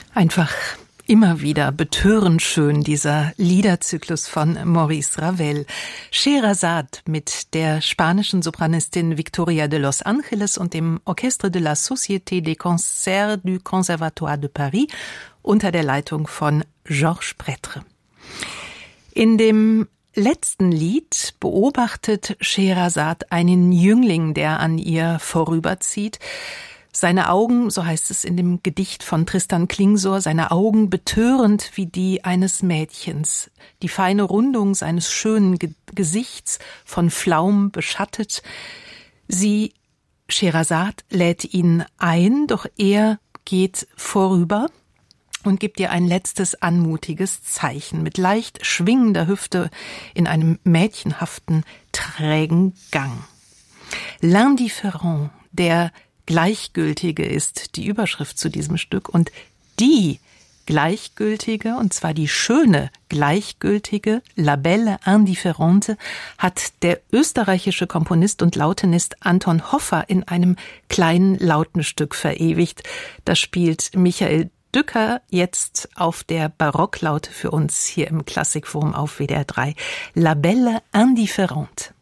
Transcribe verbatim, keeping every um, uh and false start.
Einfach immer wieder betörend schön, dieser Liederzyklus von Maurice Ravel. Scheherazade mit der spanischen Sopranistin Victoria de Los Angeles und dem Orchestre de la Société des Concerts du Conservatoire de Paris unter der Leitung von Georges Prêtre. In dem letzten Lied beobachtet Scheherazade einen Jüngling, der an ihr vorüberzieht. Seine Augen, so heißt es in dem Gedicht von Tristan Klingsor, seine Augen betörend wie die eines Mädchens, die feine Rundung seines schönen Ge- Gesichts von Flaum beschattet. Sie, Scheherazade, lädt ihn ein, doch er geht vorüber und gibt ihr ein letztes anmutiges Zeichen mit leicht schwingender Hüfte in einem mädchenhaften, trägen Gang. L'indifférent, der Gleichgültige, ist die Überschrift zu diesem Stück, und die Gleichgültige, und zwar die schöne Gleichgültige, La Belle Indifférente, hat der österreichische Komponist und Lautenist Anton Hoffer in einem kleinen Lautenstück verewigt. Das spielt Michael Dücker jetzt auf der Barocklaute für uns hier im Klassikforum auf W D R drei. La Belle Indifférente.